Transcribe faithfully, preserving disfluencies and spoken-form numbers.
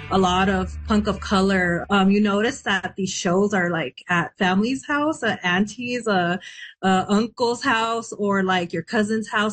a lot of Punk of Color. Um, you notice that these shows are like at family's house, at auntie's, uh, uh, uncle's house, or like your cousin's house.